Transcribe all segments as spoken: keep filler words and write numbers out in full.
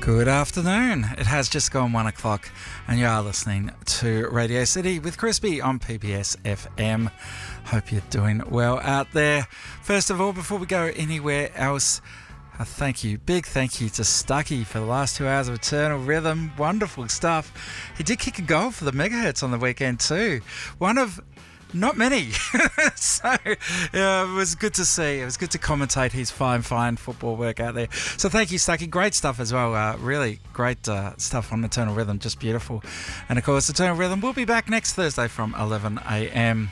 Good afternoon. It has just gone one o'clock and you are listening to Radio City with Crispy on P B S F M. Hope you're doing well out there. First of all, before we go anywhere else, a thank you, big thank you to Stucky for the last two hours of Eternal Rhythm. Wonderful stuff. He did kick a goal for the Megahertz on the weekend too. One of not many. so yeah, it was good to see. It was good to commentate his fine, fine football work out there. So thank you, Stucky. Great stuff as well. Uh, really great uh, stuff on Eternal Rhythm. Just beautiful. And of course, Eternal Rhythm will be back next Thursday from eleven a.m.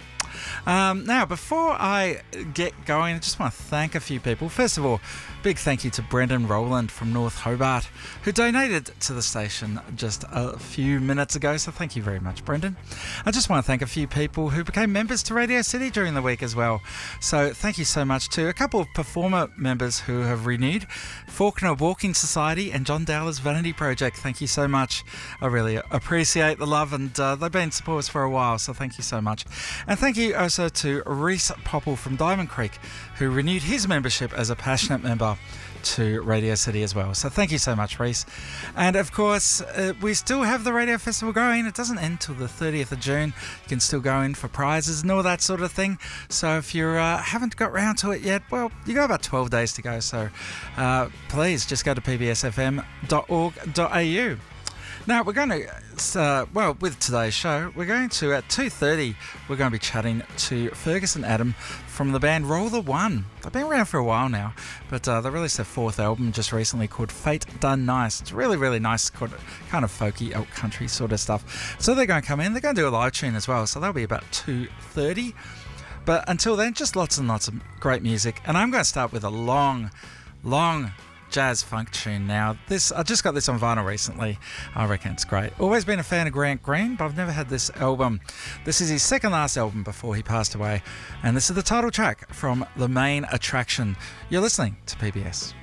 Um, now, before I get going, I just want to thank a few people. First of all, big thank you to Brendan Rowland from North Hobart, who donated to the station just a few minutes ago. So thank you very much, Brendan. I just want to thank a few people who became members to Radio City during the week as well. So thank you so much to a couple of performer members who have renewed. Faulkner Walking Society and John Dowler's Vanity Project. Thank you so much. I really appreciate the love, and uh, they've been supporters for a while, so thank you so much. And thank you also to Reese Popple from Diamond Creek, who renewed his membership as a passionate member to Radio City as well. So thank you so much, Reese. And of course, uh, we still have the Radio Festival going. It doesn't end till the thirtieth of June. You can still go in for prizes and all that sort of thing. So if you uh, haven't got round to it yet, well, you got about twelve days to go. So uh, please just go to p b s f m dot org dot a u. Now, we're going to, uh, well, with today's show, we're going to, at two thirty, we're going to be chatting to Ferguson Adam from the band Roll the One. They've been around for a while now, but uh, they released their fourth album just recently called Fate Done Nice. It's really, really nice, kind of folky, alt country sort of stuff. So they're going to come in, they're going to do a live tune as well, so that'll be about two thirty. But until then, just lots and lots of great music. And I'm going to start with a long, long jazz funk tune now. This I just got this on vinyl recently. I reckon it's great. Always been a fan of Grant Green, but I've never had this album. This is his second last album before he passed away, and this is the title track from The Main Attraction. You're listening to P B S.